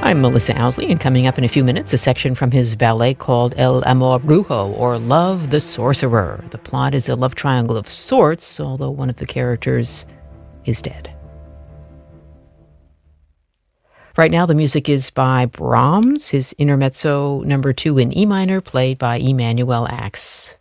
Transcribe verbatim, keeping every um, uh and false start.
I'm Melissa Owsley, and coming up in a few minutes, a section from his ballet called El Amor Brujo, or Love the Sorcerer. The plot is a love triangle of sorts, although one of the characters is dead. Right now, the music is by Brahms, his Intermezzo number two in E minor, played by Emanuel Ax.